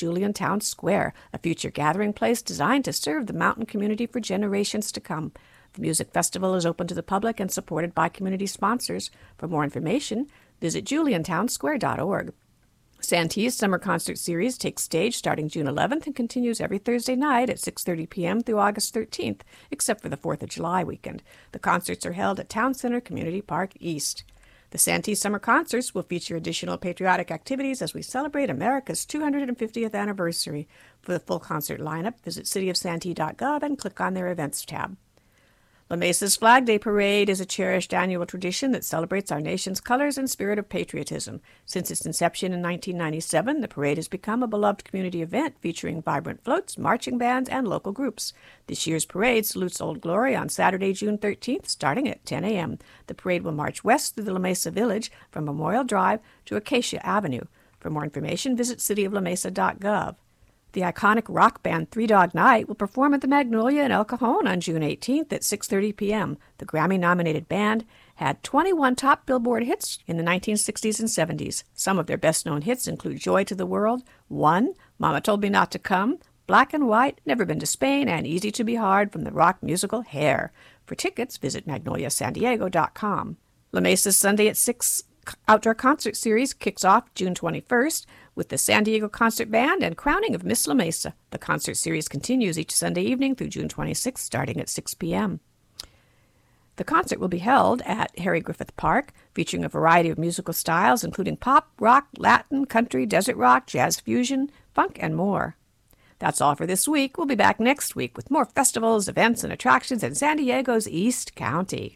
Julian Town Square, a future gathering place designed to serve the mountain community for generations to come. The music festival is open to the public and supported by community sponsors. For more information, visit juliantownsquare.org. Santee's Summer Concert Series takes stage starting June 11th and continues every Thursday night at 6:30 p.m. through August 13th, except for the 4th of July weekend. The concerts are held at Town Center Community Park East. The Santee Summer Concerts will feature additional patriotic activities as we celebrate America's 250th anniversary. For the full concert lineup, visit cityofsantee.gov and click on their Events tab. La Mesa's Flag Day Parade is a cherished annual tradition that celebrates our nation's colors and spirit of patriotism. Since its inception in 1997, the parade has become a beloved community event featuring vibrant floats, marching bands, and local groups. This year's parade salutes Old Glory on Saturday, June 13th, starting at 10 a.m. The parade will march west through the La Mesa Village from Memorial Drive to Acacia Avenue. For more information, visit cityoflamesa.gov. The iconic rock band Three Dog Night will perform at the Magnolia in El Cajon on June 18th at 6:30 p.m. The Grammy-nominated band had 21 top Billboard hits in the 1960s and 70s. Some of their best-known hits include Joy to the World, One, Mama Told Me Not to Come, Black and White, Never Been to Spain, and Easy to Be Hard from the rock musical Hair. For tickets, visit magnoliasandiego.com. La Mesa's Sunday at 6 Outdoor Concert Series kicks off June 21st with the San Diego Concert Band and Crowning of Miss La Mesa. The concert series continues each Sunday evening through June 26th, starting at 6 p.m. The concert will be held at Harry Griffith Park, featuring a variety of musical styles, including pop, rock, Latin, country, desert rock, jazz fusion, funk, and more. That's all for this week. We'll be back next week with more festivals, events, and attractions in San Diego's East County.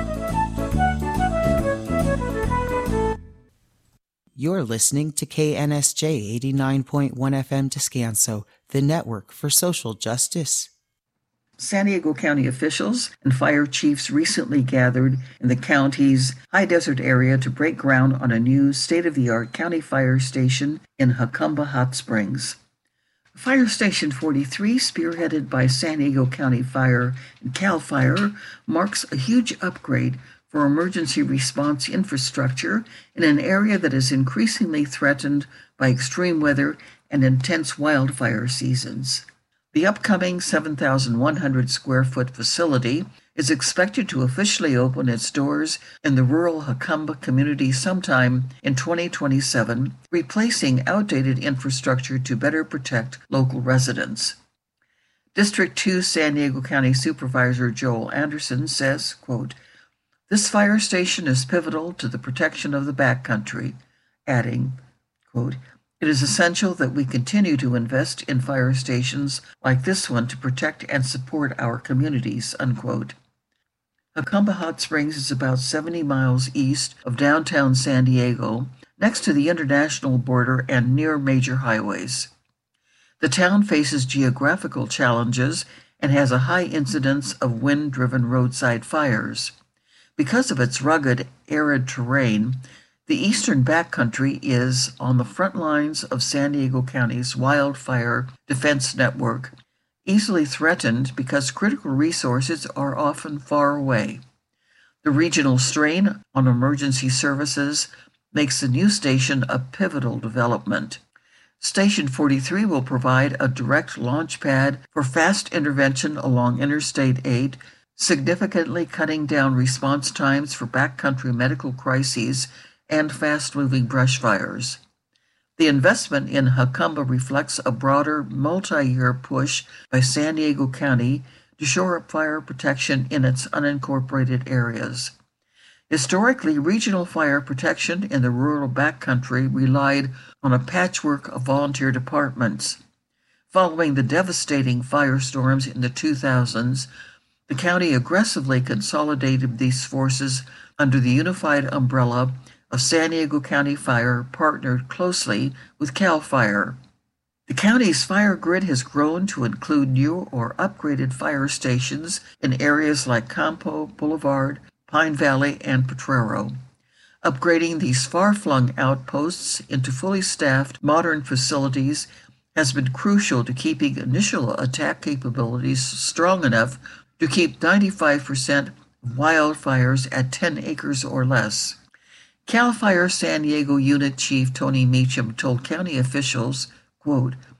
You're listening to KNSJ 89.1 FM Descanso, the network for social justice. San Diego County officials and fire chiefs recently gathered in the county's high desert area to break ground on a new state-of-the-art county fire station in Jacumba Hot Springs. Fire Station 43, spearheaded by San Diego County Fire and CAL FIRE, marks a huge upgrade for emergency response infrastructure in an area that is increasingly threatened by extreme weather and intense wildfire seasons. The upcoming 7,100 square foot facility is expected to officially open its doors in the rural Jacumba community sometime in 2027, replacing outdated infrastructure to better protect local residents. District 2 San Diego County Supervisor Joel Anderson says, quote, "This fire station is pivotal to the protection of the backcountry," adding, quote, "It is essential that we continue to invest in fire stations like this one to protect and support our communities," unquote. Jacumba Hot Springs is about 70 miles east of downtown San Diego, next to the international border and near major highways. The town faces geographical challenges and has a high incidence of wind-driven roadside fires. Because of its rugged, arid terrain, the eastern backcountry is on the front lines of San Diego County's wildfire defense network, easily threatened because critical resources are often far away. The regional strain on emergency services makes the new station a pivotal development. Station 43 will provide a direct launch pad for fast intervention along Interstate 8, significantly cutting down response times for backcountry medical crises and fast-moving brush fires. The investment in Jacumba reflects a broader, multi-year push by San Diego County to shore up fire protection in its unincorporated areas. Historically, regional fire protection in the rural backcountry relied on a patchwork of volunteer departments. Following the devastating firestorms in the 2000s, the county aggressively consolidated these forces under the unified umbrella of San Diego County Fire, partnered closely with CAL FIRE. The county's fire grid has grown to include new or upgraded fire stations in areas like Campo, Boulevard, Pine Valley, and Potrero. Upgrading these far-flung outposts into fully staffed, modern facilities has been crucial to keeping initial attack capabilities strong enough to keep 95% of wildfires at 10 acres or less. CAL FIRE San Diego Unit Chief Tony Meacham told county officials, quote,